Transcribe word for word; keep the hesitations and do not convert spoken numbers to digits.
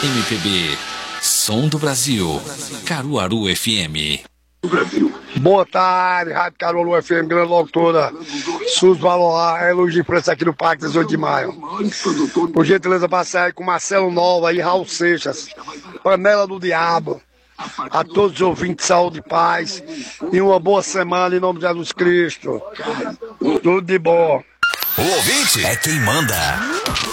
M P B, Som do Brasil, Caruaru F M. Boa tarde, Rádio Caruaru F M, grande locutora. Sus Valoar, é luz de imprensa aqui no Parque dezoito de maio. Por gentileza, passar aí com Marcelo Nova e Raul Seixas, Panela do Diabo. A todos os ouvintes, saúde e paz. E uma boa semana em nome de Jesus Cristo. Tudo de bom. O ouvinte é quem manda.